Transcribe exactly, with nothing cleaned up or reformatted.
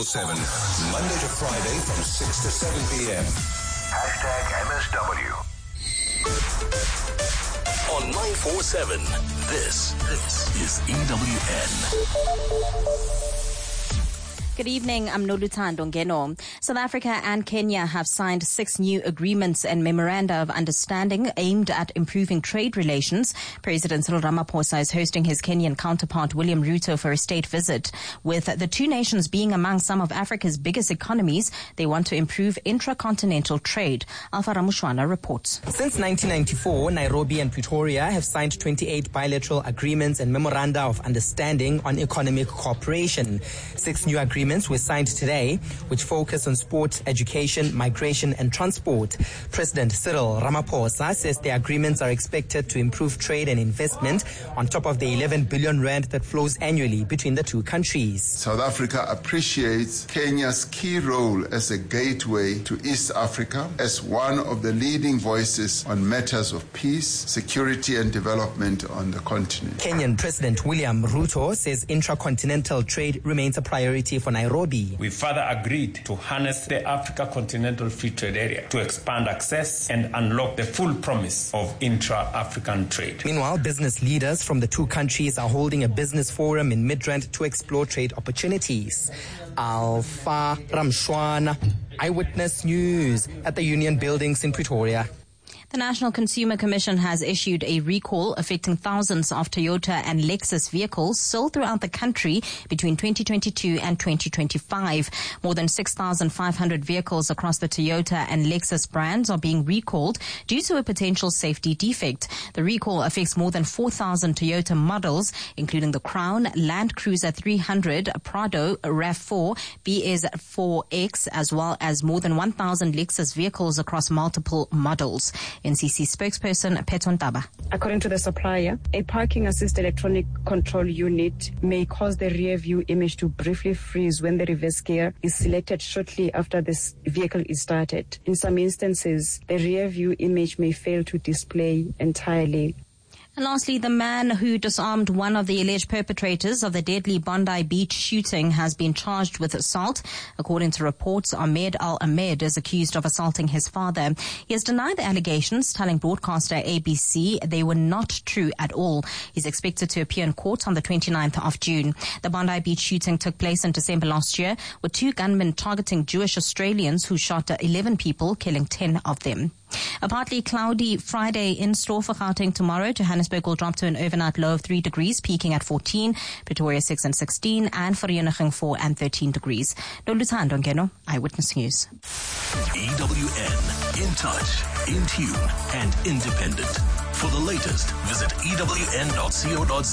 seven, Monday to Friday from six to seven p.m. Hashtag M S W. On nine four seven, this, this is E W N. Good evening, I'm Noluthando Ngeno. South Africa and Kenya have signed six new agreements and memoranda of understanding aimed at improving trade relations. President Cyril Ramaphosa is hosting his Kenyan counterpart William Ruto for a state visit. With the two nations being among some of Africa's biggest economies, they want to improve intracontinental trade. Alpha Ramushwana reports. Since nineteen ninety-four, Nairobi and Pretoria have signed twenty-eight bilateral agreements and memoranda of understanding on economic cooperation. Six new agreements were signed today, which focus on sport, education, migration and transport. President Cyril Ramaphosa says the agreements are expected to improve trade and investment on top of the eleven billion rand that flows annually between the two countries. South Africa appreciates Kenya's key role as a gateway to East Africa, as one of the leading voices on matters of peace, security and development on the continent. Kenyan President William Ruto says intracontinental trade remains a priority for Nairobi. We further agreed to harness the Africa Continental Free Trade Area to expand access and unlock the full promise of intra-African trade. Meanwhile, business leaders from the two countries are holding a business forum in Midrand to explore trade opportunities. Alpha Ramshwana, Eyewitness News at the Union Buildings in Pretoria. The National Consumer Commission has issued a recall affecting thousands of Toyota and Lexus vehicles sold throughout the country between twenty twenty-two and twenty twenty-five. More than six thousand five hundred vehicles across the Toyota and Lexus brands are being recalled due to a potential safety defect. The recall affects more than four thousand Toyota models, including the Crown, Land Cruiser three hundred, Prado, RAV four, B S four X, as well as more than one thousand Lexus vehicles across multiple models. N C C spokesperson Peton Taba. According to the supplier, a parking assist electronic control unit may cause the rear view image to briefly freeze when the reverse gear is selected shortly after this vehicle is started. In some instances, the rear view image may fail to display entirely. And lastly, the man who disarmed one of the alleged perpetrators of the deadly Bondi Beach shooting has been charged with assault. According to reports, Ahmed Al-Ahmed is accused of assaulting his father. He has denied the allegations, telling broadcaster A B C they were not true at all. He's expected to appear in court on the twenty-ninth of June. The Bondi Beach shooting took place in December last year, with two gunmen targeting Jewish Australians who shot eleven people, killing ten of them. A partly cloudy Friday in store for Gauteng tomorrow. Johannesburg will drop to an overnight low of three degrees, peaking at fourteen. Pretoria six and sixteen, and Vereeniging four and thirteen degrees. Noluthando Ngeno, Eyewitness News. E W N, in touch, in tune, and independent. For the latest, visit E W N dot co dot za.